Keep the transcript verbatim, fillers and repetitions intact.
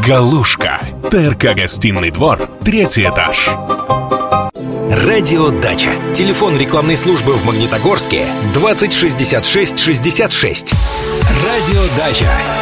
Галушка. ТРК «Гостиный двор», третий этаж. Радиодача. Телефон рекламной службы в Магнитогорске двадцать шестьдесят шесть шестьдесят шесть. Радиодача.